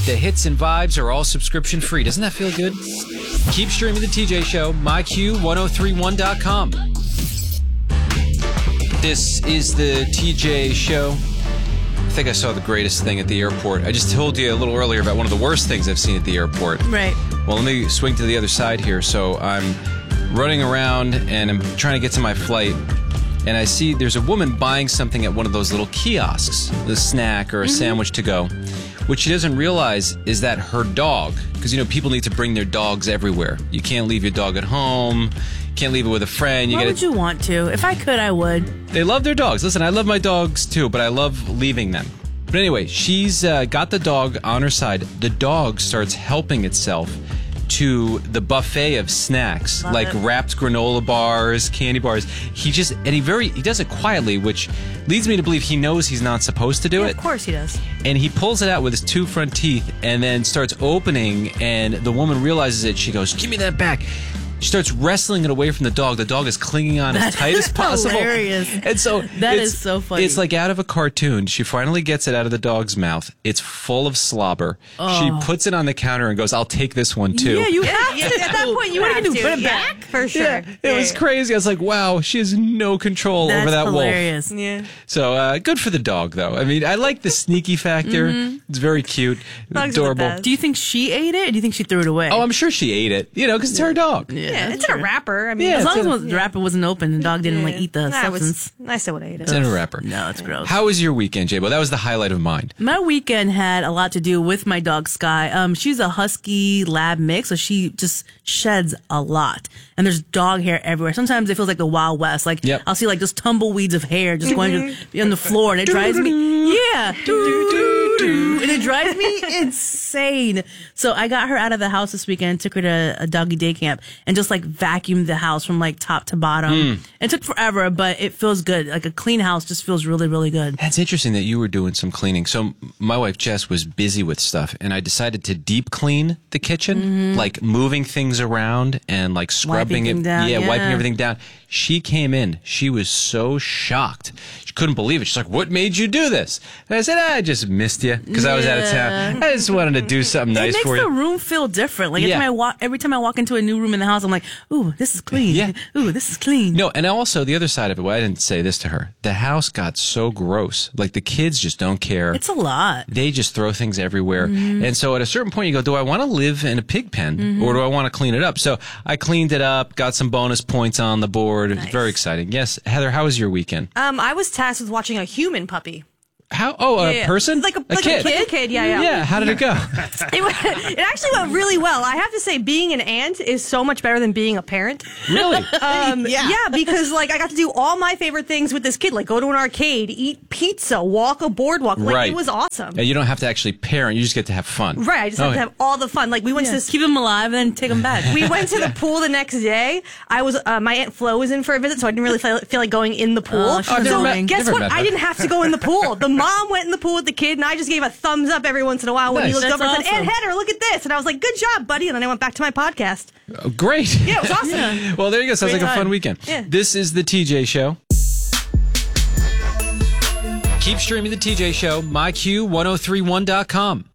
The hits and vibes are all subscription free. Doesn't that feel good? Keep streaming The TJ Show, myq1031.com. This is The TJ Show. I think I saw the greatest thing at the airport. I just told you a little earlier about one of the worst things I've seen at the airport. Right. Well, let me swing to the other side here. So I'm running around and I'm trying to get to my flight. And I see there's a woman buying something at one of those little kiosks, a snack or a sandwich to go. What she doesn't realize is that her dog, because, people need to bring their dogs everywhere. You can't leave your dog at home. You can't leave it with a friend. Why would you want to? If I could, I would. They love their dogs. Listen, I love my dogs too, but I love leaving them. But anyway, she's got the dog on her side. The dog starts helping itself to the buffet of snacks, Love like it. wrapped granola bars, candy bars. He does it quietly, which leads me to believe he knows he's not supposed to do it. Of course he does. And he pulls it out with his two front teeth and then starts opening, and the woman realizes it. She goes, "Give me that back." She starts wrestling it away from the dog. The dog is clinging on as tight as possible. Hilarious. And so That is so funny. It's like out of a cartoon. She finally gets it out of the dog's mouth. It's full of slobber. Oh. She puts it on the counter and goes, "I'll take this one too." Yeah, you have to. At that point, you What are have you to. gonna do? Put it Yeah, back? for sure. Yeah, it was crazy. I was like, wow, she has no control That's over that hilarious. wolf. Yeah. So good for the dog, though. I mean, I like the sneaky factor. It's very cute, Dogs are the adorable. best. Do you think she ate it, or do you think she threw it away? Oh, I'm sure she ate it, because it's her dog. Yeah, that's it's in a true. wrapper. I mean, Yeah, As it's long as in the wrapper wasn't open, the dog didn't eat the substance. I still would have ate it. It's in a wrapper. No, it's gross. How was your weekend, J-Bo? That was the highlight of mine. My weekend had a lot to do with my dog Sky. She's a husky lab mix, so she just sheds a lot. And there's dog hair everywhere. Sometimes it feels like the Wild West. Like Yep. I'll see like just tumbleweeds of hair just going on the floor, and it drives me. Yeah, and it drives me insane. So I got her out of the house this weekend, took her to a doggy day camp, and just like vacuumed the house from like top to bottom. It took forever, but it feels good. Like a clean house just feels really, really good. That's interesting that you were doing some cleaning. So my wife Jess was busy with stuff, and I decided to deep clean the kitchen, like moving things around and like scrubbing Wiping it. them down, Wiping yeah. everything down. She came in. She was so shocked. She couldn't believe it. She's like, "What made you do this?" And I said, "I just missed you because I was out of town. I just wanted to do something nice It makes for the you." room feel different. Like Yeah. every time I walk into a new room in the house, I'm like, "Ooh, this is clean. Yeah. Ooh, this is clean." No, and also the other side of it, well, I didn't say this to her. The house got so gross. Like the kids just don't care. It's a lot. They just throw things everywhere. And so at a certain point you go, do I want to live in a pig pen or do I want to clean it up? So I cleaned it up, got some bonus points on the board. It's very exciting. Yes. Heather, how was your weekend? I was tasked with watching a human puppy. How? Oh, a Yeah. person? Like a kid. Like a kid, yeah. Yeah. How did it go? It actually went really well. I have to say, being an aunt is so much better than being a parent. Really? Yeah, because I got to do all my favorite things with this kid, like go to an arcade, eat pizza, walk a boardwalk. Right. It was awesome. And you don't have to actually parent. You just get to have fun. Right, I just have to have all the fun. Like we went to this. Keep them alive and then take them back. We went to the pool the next day. I was my Aunt Flo was in for a visit, so I didn't really feel like going in the pool. Oh, she was so annoying. guess Never what? met her. I didn't have to go in the pool. The mom went in the pool with the kid, and I just gave a thumbs up every once in a while when he Nice. looked That's over and said, awesome. "Aunt Heather, look at this," and I was like, "Good job, buddy," and then I went back to my podcast. Oh, great. Yeah, it was awesome. Well, there you go. Sounds Great like a fun time. weekend. Yeah. This is The TJ Show. Keep streaming The TJ Show, myq1031.com.